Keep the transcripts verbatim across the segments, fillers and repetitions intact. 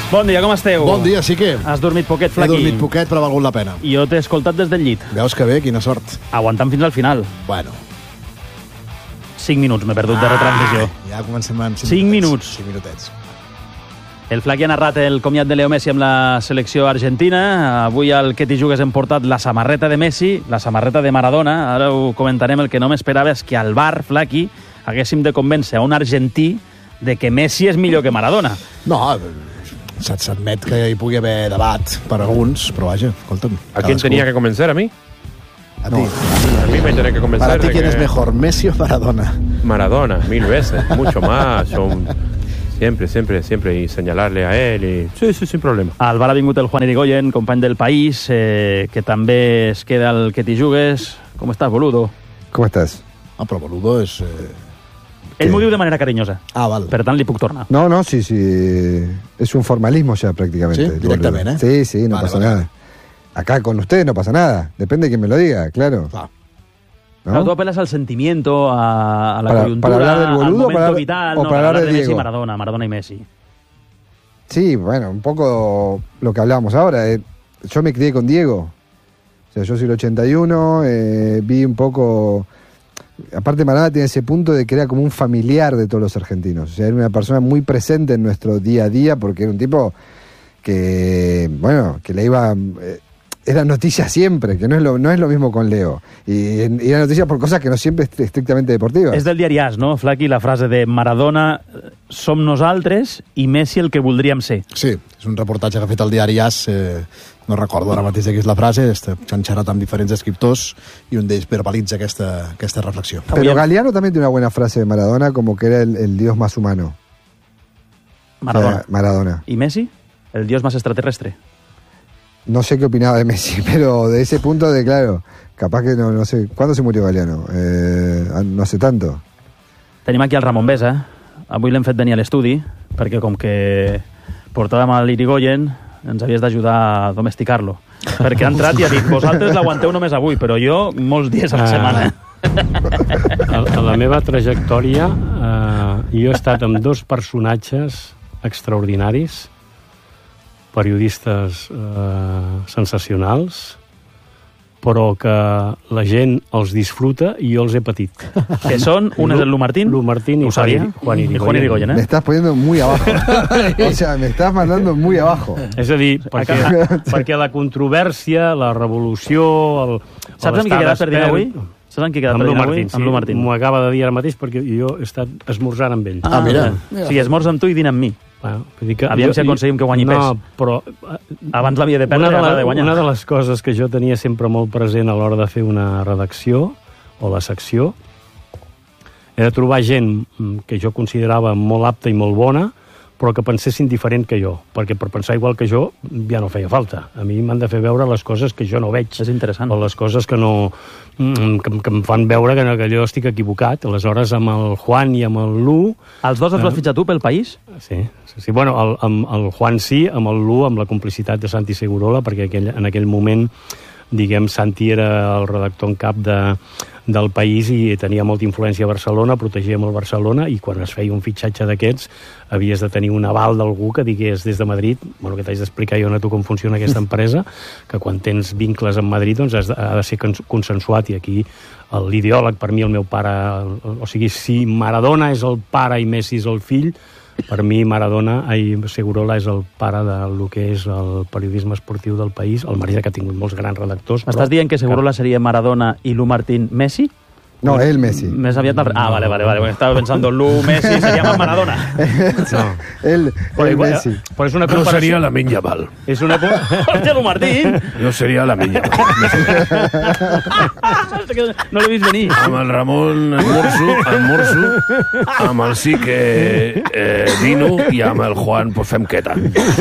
Bon dia, com esteu? Bon dia, sí que... Has dormit poquet, He Flaqui? dormit poquet, però ha valgut la pena. I jo t'he escoltat des del llit. Veus que bé, quina sort. Aguantant fins al final. Bueno. Cinc minuts m'he perdut de retransmissió. Ja comencem amb cinc, Cinc minutets. minuts. Cinc minutets. El Flaqui ha narrat el comiat de Leo Messi amb la selecció argentina. Avui al Que t'hi jugues hem portat la samarreta de Messi, la samarreta de Maradona. Ara ho comentarem. El que no m'esperava és que al bar, Flaqui, haguéssim de convèncer a un argentí de que Messi és millor que Maradona. No, s'admet que hi pugui haver debat per alguns, però vaja, escolta'm. ¿A quién tenía que convencer? ¿A mí? A ti. A mí me tenía que convencer. Para ti, de ¿quién que es mejor, Messi o Maradona? Maradona, mil veces, mucho más. Son siempre, siempre, siempre y señalarle a él. Y... Sí, sí, sin problema. Al bar ha vingut el Juan Irigoyen, company del País, eh, que també es queda al Que t'hi jugues. Com estàs, boludo? ¿Cómo estás? Ah, però boludo és... Eh... Ell m'ho diu de manera carinyosa. Ah, val. Per tant, li puc tornar. No, no, sí, sí. Es un formalismo ya prácticamente. ¿Sí? Directamente, ¿eh? Sí, sí, no Vale, pasa vale. nada. Acá con ustedes no pasa nada. Depende de quien me lo diga, claro. Clar. ¿No? Claro, tú apelas al sentimiento, a, a la Para- coyuntura, para hablar del boludo al o momento para- vital, o no, para hablar de Messi y Diego. Maradona, Maradona y Messi. Sí, bueno, un poco lo que hablábamos ahora. eh. Yo me crié con Diego. O sea, yo soy el ochenta y uno, eh, vi un poco... Aparte, Maradona tiene ese punto de que era como un familiar de todos los argentinos. O sea, era una persona muy presente en nuestro día a día porque era un tipo que, bueno, que le iba... eh, era noticia siempre, que no es lo, no es lo mismo con Leo. Y, y era noticia por cosas que no siempre es estrictamente deportivas. És del diari As, no, Flaqui, la frase de Maradona som nosaltres i Messi el que voldríem ser. Sí, és un reportatge que ha fet el diari As, eh, no recordo ara mateix de qui és la frase, s'han xerrat amb diferents escriptors i un d'ells verbalitza aquesta, aquesta reflexió. Pero Galeano también tiene una buena frase de Maradona, como que era el, el dios más humano. Maradona. O sea, Maradona. ¿Y Messi? El dios más extraterrestre. No sé qué opinaba de Messi, pero de ese punto de, claro, capaz que no, no sé. ¿Cuándo se murió Galeano? Eh, no hace tanto. Tenim aquí el Ramon Besa. Avui l'hem fet venir a l'estudi, perquè com que portàvem a l'Irigoyen, ens havies d'ajudar a domesticar-lo. Perquè ha entrat i ha dit, vosaltres l'aguanteu només avui, però jo molts dies a la setmana. A, a la meva trajectòria, eh, jo he estat amb dos personatges extraordinaris, periodistes eh, sensacionals, però que la gent els disfruta i jo els he patit. Que són, un és el Lu Martín, Lu Martín i ho sabia, Juan Irigoyen. i Juan Irigoyen, Me eh? estás poniendo muy abajo. O sea, me estás mandando muy abajo. És a dir, perquè, perquè la controvèrsia, la revolució... El, Saps amb qui he quedat per dinar avui? Saps amb qui he quedat Amb per Lu dinar avui? Martín, sí. Amb Lu Martín. M'ho acaba de dir ara mateix perquè jo he estat esmorzant amb ell. Ah, mira. O sigui, esmorza amb tu i dina amb mi. Bueno, vull dir que Aviam jo- si aconseguim que guanyi no, pes. però... Abans l'havia de perdre una i de, ara la, de guanyar. una de les coses que jo tenia sempre molt present a l'hora de fer una redacció o la secció era trobar gent que jo considerava molt apta i molt bona, però que pensessin diferent que jo, perquè per pensar igual que jo ja no feia falta. A mi m'han de fer veure les coses que jo no veig. És interessant. O les coses que no... que, que em fan veure que, que jo estic equivocat. Aleshores, amb el Juan i amb el Lu... Els dos els vas fitxar tu pel País? Sí, sí, sí. Bueno, el, amb el Juan sí, amb el Lu, amb la complicitat de Santi Segurola, perquè aquell, en aquell moment, diguem, Santi era el redactor en cap de, del País i tenia molta influència a Barcelona, protegia molt Barcelona, i quan es feia un fitxatge d'aquests havies de tenir un aval d'algú que digués des de Madrid, bueno, que t'haig d'explicar jo a tu com funciona aquesta empresa, que quan tens vincles amb Madrid doncs has de, ha de ser consensuat, i aquí l'ideòleg, per mi el meu pare, o sigui, si Maradona és el pare i Messi és el fill, per mi Maradona, ai, Segurola és el pare del que és el periodisme esportiu del País, el marit que ha tingut molts grans redactors. M'estàs dient que Segurola seria Maradona i Lu Martín Messi? No, él Messi. Més aviat... al- Ah, vale, vale, vale. Estava pensando Lu, Messi, seria más Maradona. No. Él, Però, él igual, Messi. però és una Yo comparació... sería la Minya Val. És una... Hòstia, Lu Martín! Yo sería la Minya Val. No l'he vist venir. Amb el Ramon almorzo, almorzo, amb el sí que eh, dino i amb el Juan pues fem queta.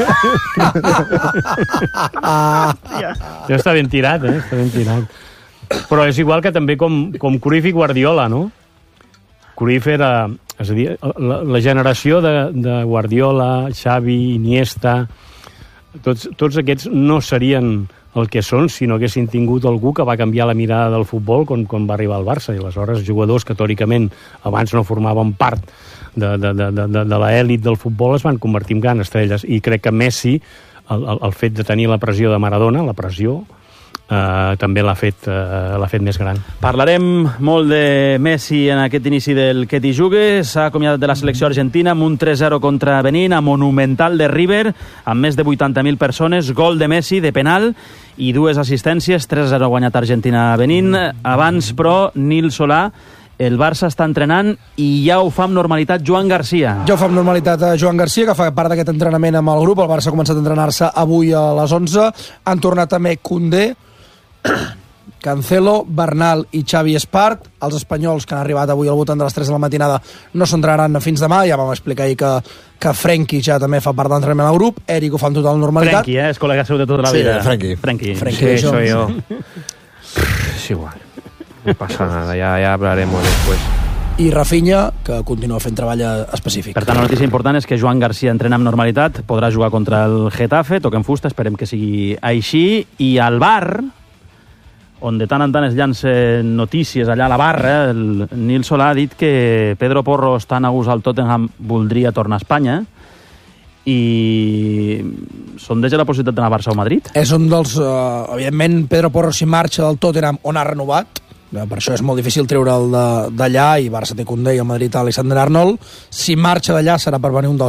Jo està ben tirat, eh? Està ben tirat. Però és igual que també com, com Cruyff i Guardiola, no? Cruyff era... És a dir, la, la generació de, de Guardiola, Xavi, Iniesta... Tots, tots aquests no serien el que són si no haguessin tingut algú que va canviar la mirada del futbol quan, quan va arribar al Barça. I aleshores jugadors que teòricament abans no formaven part de, de, de, de, de l'elit del futbol es van convertir en grans estrelles, i crec que Messi, el, el, el fet de tenir la pressió de Maradona, la pressió, Uh, també l'ha fet, uh, l'ha fet més gran. Parlarem molt de Messi en aquest inici del Que t'hi jugues. S'ha acomiadat de la selecció argentina amb un tres zero contra Benín, a Monumental de River, amb més de vuitanta mil persones, gol de Messi de penal i dues assistències. Tres zero ha guanyat Argentina a Benín. Abans, però, Nil Solà, el Barça està entrenant i ja ho fa amb normalitat Joan Garcia. Ja ho fa amb normalitat a Joan Garcia, que fa part d'aquest entrenament amb el grup. El Barça ha començat a entrenar-se avui a les onze. Han tornat també Koundé, Cancelo, Bernal i Xavi Espart. Els espanyols que han arribat avui al voltant de les tres de la matinada no s'entrenaran fins demà. Ja vam explicar ahir que, que Frenkie ja també fa part de l'entrenament al grup. Eric ho fa amb total normalitat. Frenkie, eh? És col·lega seu de tota la sí, vida. Frenkie. Frenkie. Sí, soy yo. Es igual. No pasa nada, ya, ya hablaremos después. I Rafinha, que continua fent treball específic. Per tant, la notícia important és que Joan Garcia entrena amb normalitat, podrà jugar contra el Getafe, toquem fusta, esperem que sigui així, i al bar, on de tant en tant es llancen notícies allà a la barra, el Nil Solà ha dit que Pedro Porro està en gust al Tottenham, voldria tornar a Espanya, i sondeja la possibilitat d'anar a Barça o Madrid? És un dels... Uh, evidentment, Pedro Porro, si marxa del Tottenham, on ha renovat, per això és molt difícil treure'l d'allà, i Barça té Koundé i el Madrid Alexander Arnold. Si marxa d'allà serà per venir un dels